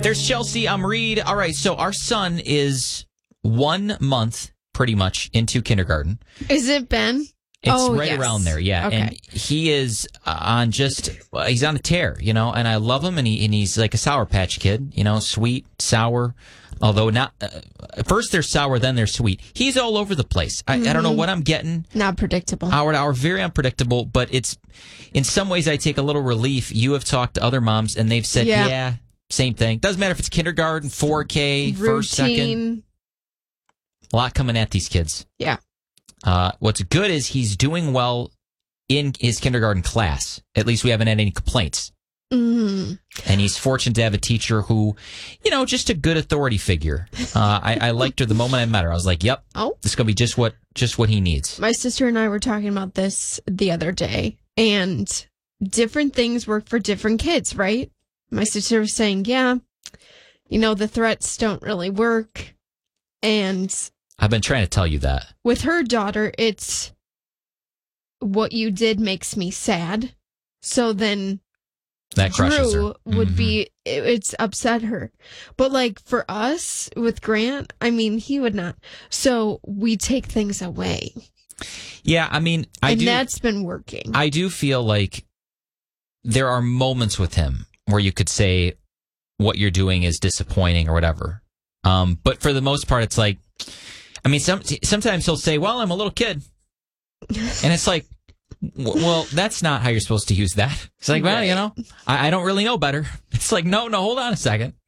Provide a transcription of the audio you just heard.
There's Chelsea. I'm Reed. All right, so our son is 1 month pretty much into kindergarten. Is it Ben? It's right around there, yeah. Okay. And he is he's on a tear, and I love him, and he's like a Sour Patch Kid, sweet, sour, although not, first they're sour, then they're sweet. He's all over the place. I don't know what I'm getting. Not predictable. Hour to hour, very unpredictable, but it's, in some ways I take a little relief. You have talked to other moms, and they've said, yeah same thing. Doesn't matter if it's kindergarten, 4K, first, second. A lot coming at these kids. Yeah. What's good is he's doing well in his kindergarten class. At least we haven't had any complaints. Mm-hmm. And he's fortunate to have a teacher who, just a good authority figure. I liked her the moment I met her. I was like, yep, this is going to be just what he needs. My sister and I were talking about this the other day, and different things work for different kids, right? My sister was saying, the threats don't really work. And I've been trying to tell you that. With her daughter, it's what you did makes me sad. So then that crushes Drew her. Would be, it's upset her. But like for us with Grant, he would not. So we take things away. Yeah, that's been working. I do feel like there are moments with him where you could say what you're doing is disappointing or whatever. But for the most part, it's like, sometimes he'll say, well, I'm a little kid. And it's like, well, that's not how you're supposed to use that. It's like, well, I don't really know better. It's like, no, hold on a second.